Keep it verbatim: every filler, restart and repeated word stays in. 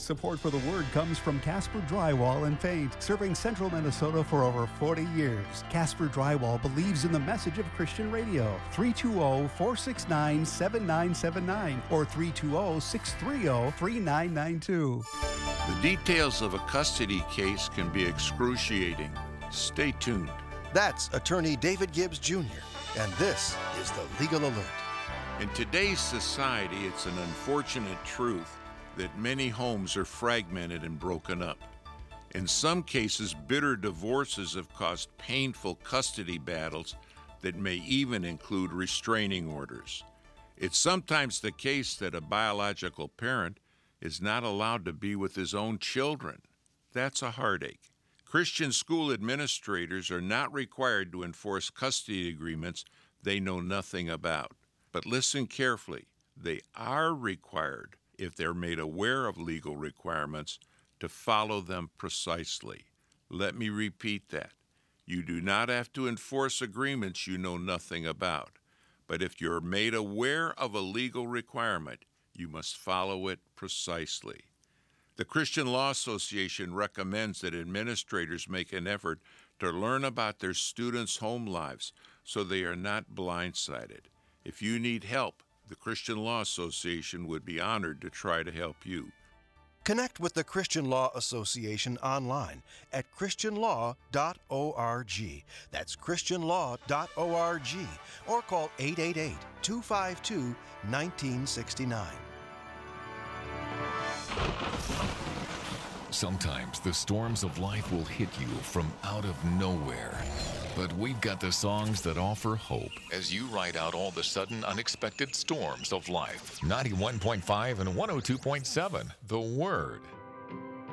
Support for the Word comes from Casper Drywall and Paint, serving central Minnesota for over forty years. Casper Drywall believes in the message of Christian radio. three two zero, four six nine, seven nine seven nine or three two zero, six three zero, three nine nine two. The details of a custody case can be excruciating. Stay tuned. That's attorney David Gibbs Junior, and this is the Legal Alert. In today's society, it's an unfortunate truth that many homes are fragmented and broken up. In some cases, bitter divorces have caused painful custody battles that may even include restraining orders. It's sometimes the case that a biological parent is not allowed to be with his own children. That's a heartache. Christian school administrators are not required to enforce custody agreements they know nothing about. But listen carefully, they are required, if they're made aware of legal requirements, to follow them precisely. Let me repeat that. You do not have to enforce agreements you know nothing about. But if you're made aware of a legal requirement, you must follow it precisely. The Christian Law Association recommends that administrators make an effort to learn about their students' home lives so they are not blindsided. If you need help, the Christian Law Association would be honored to try to help you. Connect with the Christian Law Association online at christian law dot org. That's christian law dot org, or call eight eight eight, two five two, one nine six nine. Sometimes the storms of life will hit you from out of nowhere. But we've got the songs that offer hope as you ride out all the sudden unexpected storms of life. ninety-one point five and one oh two point seven, The Word.